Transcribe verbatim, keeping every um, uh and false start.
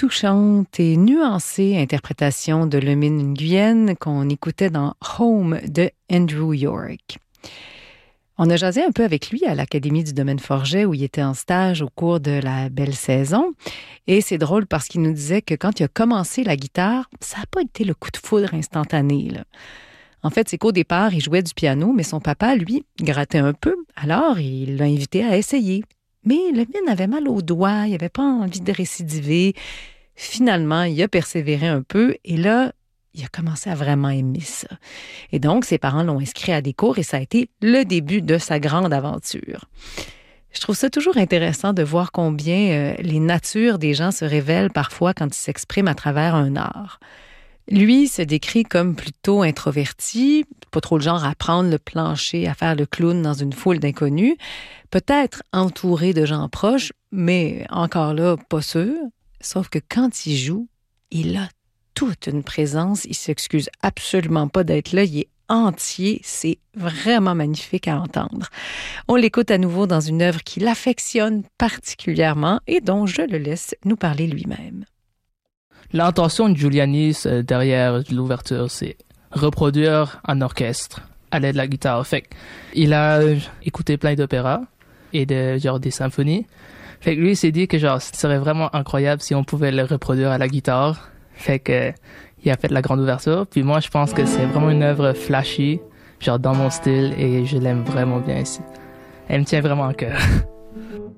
touchante et nuancée interprétation de Le Minh Nguyen qu'on écoutait dans Home de Andrew York. On a jasé un peu avec lui à l'Académie du Domaine Forget où il était en stage au cours de la belle saison. Et c'est drôle parce qu'il nous disait que quand il a commencé la guitare, ça n'a pas été le coup de foudre instantané, là. En fait, c'est qu'au départ, il jouait du piano, mais son papa, lui, grattait un peu. Alors, il l'a invité à essayer. Mais le mine avait mal aux doigts, il n'avait pas envie de récidiver. Finalement, il a persévéré un peu et là, il a commencé à vraiment aimer ça. Et donc, ses parents l'ont inscrit à des cours et ça a été le début de sa grande aventure. Je trouve ça toujours intéressant de voir combien euh, les natures des gens se révèlent parfois quand ils s'expriment à travers un art. Lui se décrit comme plutôt introverti, pas trop le genre à prendre le plancher, à faire le clown dans une foule d'inconnus, peut-être entouré de gens proches, mais encore là, pas sûr. Sauf que quand il joue, il a toute une présence, il s'excuse absolument pas d'être là, il est entier, c'est vraiment magnifique à entendre. On l'écoute à nouveau dans une œuvre qui l'affectionne particulièrement et dont je le laisse nous parler lui-même. L'intention de Julianis euh, derrière l'ouverture, c'est reproduire un orchestre à l'aide de la guitare. Fait il a euh, écouté plein d'opéras et de, genre, des symphonies. Fait que lui, il s'est dit que genre, ce serait vraiment incroyable si on pouvait le reproduire à la guitare. Fait que, il a fait la grande ouverture. Puis moi, je pense que c'est vraiment une œuvre flashy, genre dans mon style, et je l'aime vraiment bien ici. Elle me tient vraiment à cœur.